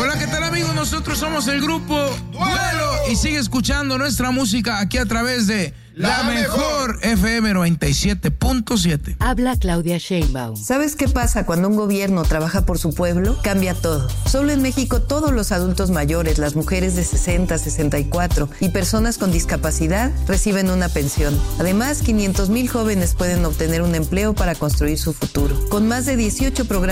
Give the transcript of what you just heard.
Hola, ¿qué tal, amigos? Nosotros somos el grupo Duelo y sigue escuchando nuestra música aquí a través de La Mejor FM 97.7. Habla Claudia Sheinbaum. ¿Sabes qué pasa cuando un gobierno trabaja por su pueblo? Cambia todo. Solo en México todos los adultos mayores, las mujeres de 60, 64 y personas con discapacidad reciben una pensión. Además, 500,000 jóvenes pueden obtener un empleo para construir su futuro. Con más de 18 programas